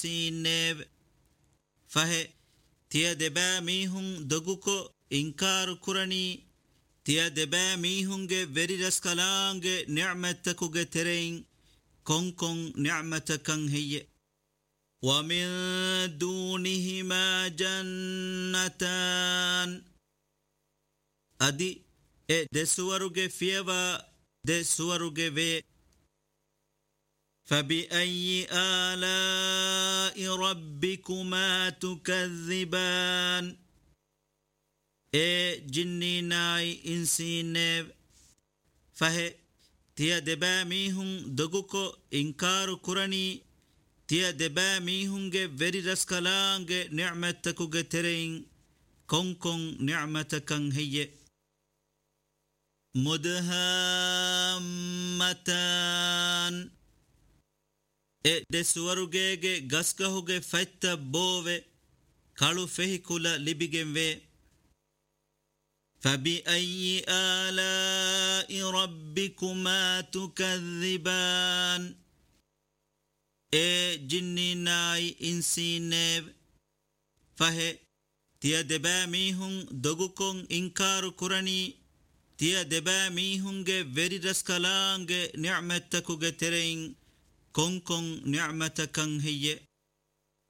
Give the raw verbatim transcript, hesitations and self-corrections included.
سينيب فه تيا دبا ميهن دغوكو إنكار كرني تيا دبا ميهنge veri raskalange نعمتكوge ترين كون كون نعمتكن هي ومن دونهما جنتان أدي إيه ده سوروge فيوا ده سوروge في فبأي آلاء ربكما تكذبان إيه جني ناي إنسينيب فه تيا دبا ميهن دغوكو إنكار كرني تيا دبا ميهنge veri raskalange نعمتكوge ترين كون كون نعمتكن هي مدهامتان إيه ده سوروge غسكهوge فايتا بوه كالو فهي كولا لبيجن في فبأي آلاء ربكما تكذبان إيه جني ناي إنسينيب فه تيا دبا ميهن دغوكون إنكار كرني تيا دبا ميهنge veri raskalange نعمتكوge ترين كون كون نعمتكن هي